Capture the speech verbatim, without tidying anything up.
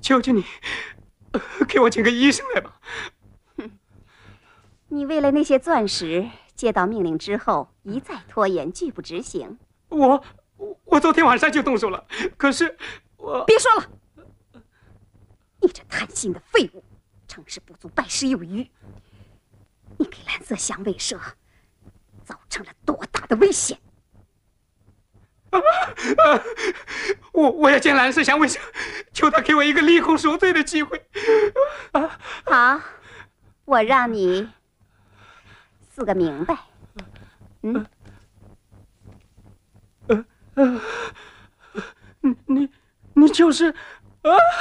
求求你，呃给我请个医生来吧。 哼，你为了那些钻石，接到命令之后一再拖延，拒不执行。 我我昨天晚上就动手了，可是我别说了，你这贪心的废物，成事不足败事有余。你给蓝色响尾蛇造成了多大的危险！ 啊啊！我我要见蓝色响尾蛇，求他给我一个立功赎罪的机会。啊！ 好，我让你死个明白。嗯。 呃呃，你你你就是啊！